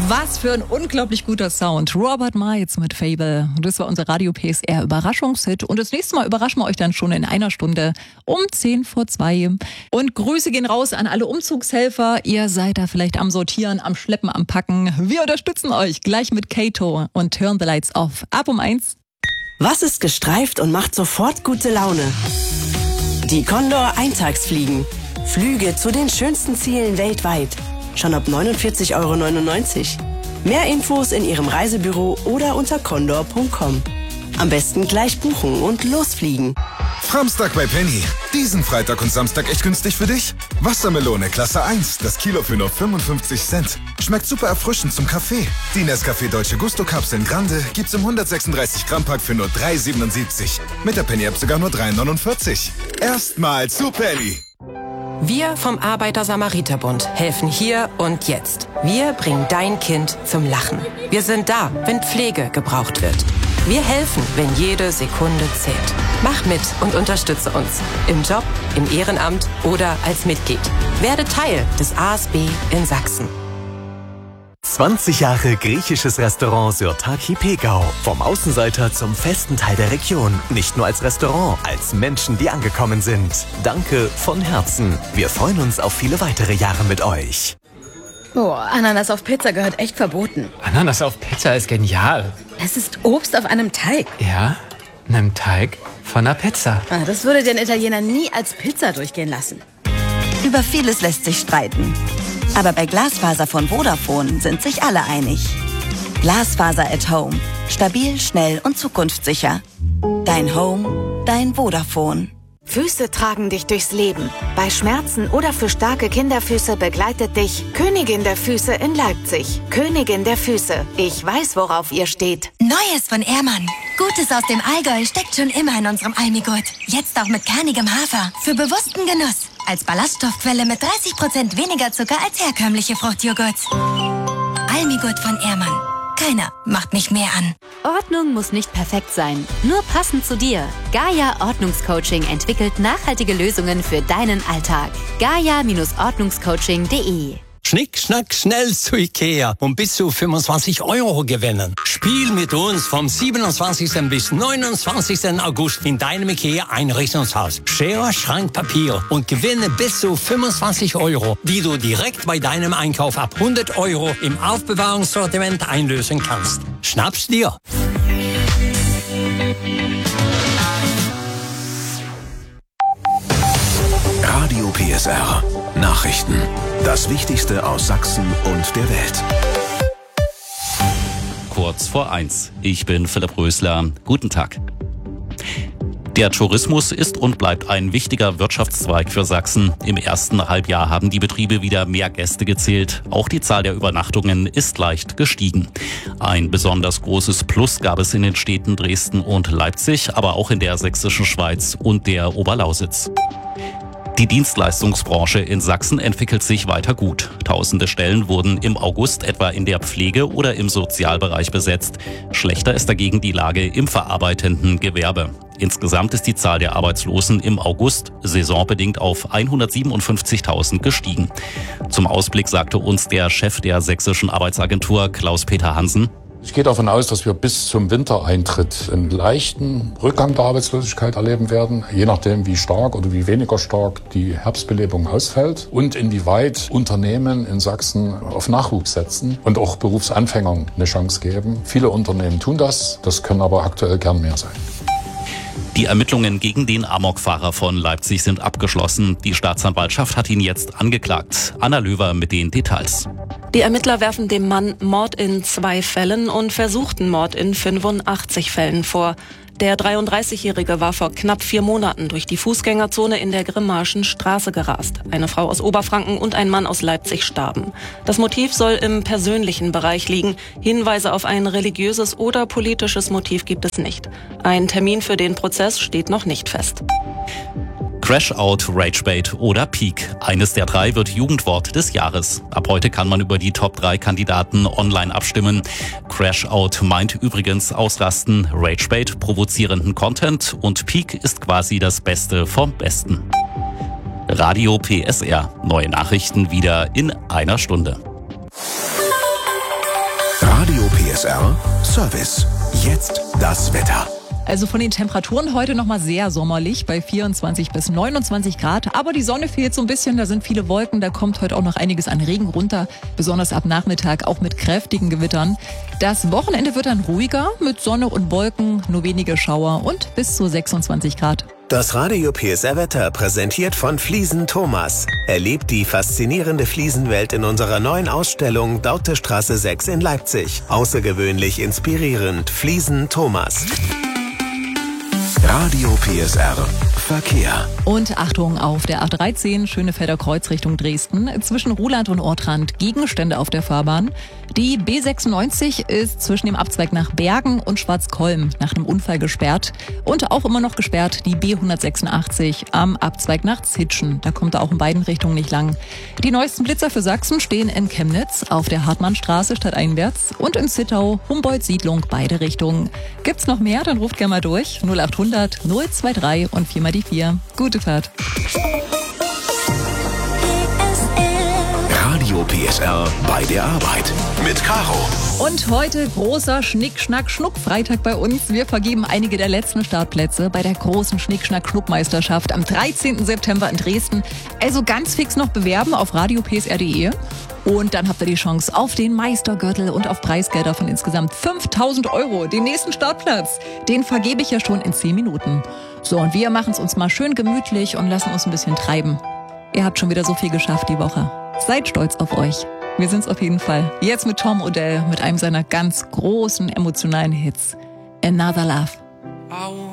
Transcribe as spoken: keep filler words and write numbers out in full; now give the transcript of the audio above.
Was für ein unglaublich guter Sound. Robert Miles mit Fable. Das war unser Radio P S R Überraschungshit. Und das nächste Mal überraschen wir euch dann schon in einer Stunde um zehn vor zwei. Und Grüße gehen raus an alle Umzugshelfer. Ihr seid da vielleicht am Sortieren, am Schleppen, am Packen. Wir unterstützen euch gleich mit Kato und Turn the Lights Off. Ab um eins. Was ist gestreift und macht sofort gute Laune? Die Condor Eintagsfliegen. Flüge zu den schönsten Zielen weltweit. Schon ab neunundvierzig Euro neunundneunzig. Mehr Infos in Ihrem Reisebüro oder unter condor punkt com. Am besten gleich buchen und losfliegen. Framstag bei Penny. Diesen Freitag und Samstag echt günstig für dich? Wassermelone Klasse eins, das Kilo für nur fünfundfünfzig Cent. Schmeckt super erfrischend zum Kaffee. Die Nescafé Deutsche Gusto Kapseln Grande gibt's im hundertsechsunddreißig Gramm Pack für nur drei siebenundsiebzig. Mit der Penny App sogar nur drei neunundvierzig. Erstmal zu Penny. Wir vom Arbeiter-Samariter-Bund helfen hier und jetzt. Wir bringen dein Kind zum Lachen. Wir sind da, wenn Pflege gebraucht wird. Wir helfen, wenn jede Sekunde zählt. Mach mit und unterstütze uns. Im Job, im Ehrenamt oder als Mitglied. Werde Teil des A S B in Sachsen. zwanzig Jahre griechisches Restaurant Sirtaki Pegau. Vom Außenseiter zum festen Teil der Region. Nicht nur als Restaurant, als Menschen, die angekommen sind. Danke von Herzen. Wir freuen uns auf viele weitere Jahre mit euch. Oh, Ananas auf Pizza gehört echt verboten. Ananas auf Pizza ist genial. Es ist Obst auf einem Teig. Ja, einem Teig von einer Pizza. Ah, das würde den Italiener nie als Pizza durchgehen lassen. Über vieles lässt sich streiten. Aber bei Glasfaser von Vodafone sind sich alle einig. Glasfaser at Home. Stabil, schnell und zukunftssicher. Dein Home, dein Vodafone. Füße tragen dich durchs Leben. Bei Schmerzen oder für starke Kinderfüße begleitet dich Königin der Füße in Leipzig. Königin der Füße. Ich weiß, worauf ihr steht. Neues von Ehrmann. Gutes aus dem Allgäu steckt schon immer in unserem Almigurt. Jetzt auch mit kernigem Hafer. Für bewussten Genuss. Als Ballaststoffquelle mit dreißig Prozent weniger Zucker als herkömmliche Fruchtjoghurts. Almigurt von Ehrmann. Keiner macht mich mehr an. Ordnung muss nicht perfekt sein, nur passend zu dir. Gaia Ordnungscoaching entwickelt nachhaltige Lösungen für deinen Alltag. gaia Ordnungscoaching punkt de Schnick, schnack, schnell zu Ikea und bis zu fünfundzwanzig Euro gewinnen. Spiel mit uns vom siebenundzwanzigsten bis neunundzwanzigsten August in deinem Ikea-Einrichtungshaus. Schere, Schrank, Papier und gewinne bis zu fünfundzwanzig Euro, die du direkt bei deinem Einkauf ab hundert Euro im Aufbewahrungssortiment einlösen kannst. Schnapp's dir! Radio P S R. Nachrichten. Das Wichtigste aus Sachsen und der Welt. Kurz vor eins. Ich bin Philipp Rösler. Guten Tag. Der Tourismus ist und bleibt ein wichtiger Wirtschaftszweig für Sachsen. Im ersten Halbjahr haben die Betriebe wieder mehr Gäste gezählt. Auch die Zahl der Übernachtungen ist leicht gestiegen. Ein besonders großes Plus gab es in den Städten Dresden und Leipzig, aber auch in der sächsischen Schweiz und der Oberlausitz. Die Dienstleistungsbranche in Sachsen entwickelt sich weiter gut. Tausende Stellen wurden im August etwa in der Pflege oder im Sozialbereich besetzt. Schlechter ist dagegen die Lage im verarbeitenden Gewerbe. Insgesamt ist die Zahl der Arbeitslosen im August saisonbedingt auf hundertsiebenundfünfzigtausend gestiegen. Zum Ausblick sagte uns der Chef der sächsischen Arbeitsagentur Klaus-Peter Hansen: Ich gehe davon aus, dass wir bis zum Wintereintritt einen leichten Rückgang der Arbeitslosigkeit erleben werden, je nachdem, wie stark oder wie weniger stark die Herbstbelebung ausfällt und inwieweit Unternehmen in Sachsen auf Nachwuchs setzen und auch Berufsanfängern eine Chance geben. Viele Unternehmen tun das, das können aber aktuell gern mehr sein. Die Ermittlungen gegen den Amokfahrer von Leipzig sind abgeschlossen. Die Staatsanwaltschaft hat ihn jetzt angeklagt. Anna Löwer mit den Details. Die Ermittler werfen dem Mann Mord in zwei Fällen und versuchten Mord in fünfundachtzig Fällen vor. Der dreiunddreißigjährige war vor knapp vier Monaten durch die Fußgängerzone in der Grimmarschen Straße gerast. Eine Frau aus Oberfranken und ein Mann aus Leipzig starben. Das Motiv soll im persönlichen Bereich liegen. Hinweise auf ein religiöses oder politisches Motiv gibt es nicht. Ein Termin für den Prozess steht noch nicht fest. Crash-Out, Ragebait oder Peak. Eines der drei wird Jugendwort des Jahres. Ab heute kann man über die Top drei Kandidaten online abstimmen. Crash-Out meint übrigens Ausrasten, Ragebait provozierenden Content und Peak ist quasi das Beste vom Besten. Radio P S R. Neue Nachrichten wieder in einer Stunde. S R Service. Jetzt das Wetter. Also von den Temperaturen heute nochmal sehr sommerlich bei vierundzwanzig bis neunundzwanzig Grad. Aber die Sonne fehlt so ein bisschen, da sind viele Wolken, da kommt heute auch noch einiges an Regen runter. Besonders ab Nachmittag, auch mit kräftigen Gewittern. Das Wochenende wird dann ruhiger mit Sonne und Wolken, nur wenige Schauer und bis zu sechsundzwanzig Grad. Das Radio P S R-Wetter präsentiert von Fliesen Thomas. Erlebt die faszinierende Fliesenwelt in unserer neuen Ausstellung Dautestraße sechs in Leipzig. Außergewöhnlich inspirierend. Fliesen Thomas. Radio P S R Verkehr. Und Achtung auf der A dreizehn Schönefelder Kreuz Richtung Dresden. Zwischen Ruhland und Ortrand Gegenstände auf der Fahrbahn. Die B sechsundneunzig ist zwischen dem Abzweig nach Bergen und Schwarzkolm nach einem Unfall gesperrt. Und auch immer noch gesperrt die B hundertsechsundachtzig am Abzweig nach Zitschen. Da kommt er auch in beiden Richtungen nicht lang. Die neuesten Blitzer für Sachsen stehen in Chemnitz auf der Hartmannstraße stadteinwärts und in Zittau, Humboldt-Siedlung, beide Richtungen. Gibt's noch mehr? Dann ruft gerne mal durch. null achthundert null drei und vier mal die vier. Gute Fahrt. Radio P S R bei der Arbeit mit Caro. Und heute großer Schnick-Schnack-Schnuck-Freitag bei uns. Wir vergeben einige der letzten Startplätze bei der großen Schnick-Schnack-Schnuck-Meisterschaft am dreizehnten September in Dresden. Also ganz fix noch bewerben auf radio p s r punkt d e. Und dann habt ihr die Chance auf den Meistergürtel und auf Preisgelder von insgesamt fünftausend Euro. Den nächsten Startplatz, den vergebe ich ja schon in zehn Minuten. So, und wir machen es uns mal schön gemütlich und lassen uns ein bisschen treiben. Ihr habt schon wieder so viel geschafft die Woche. Seid stolz auf euch. Wir sind's auf jeden Fall. Jetzt mit Tom Odell, mit einem seiner ganz großen emotionalen Hits. Another Love.